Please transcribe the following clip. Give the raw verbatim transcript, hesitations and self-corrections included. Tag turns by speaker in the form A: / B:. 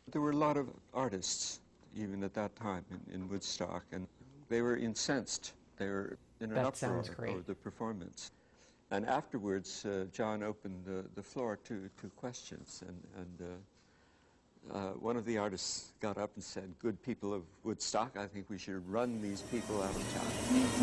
A: There were a lot of artists, even at that time, in, in Woodstock, and they were incensed. They were in an
B: That
A: uproar
B: sounds great.
A: over the performance. And afterwards, uh, John opened the, the floor to, to questions, and, and uh, uh, one of the artists got up and said, "Good people of Woodstock, I think we should run these people out of town."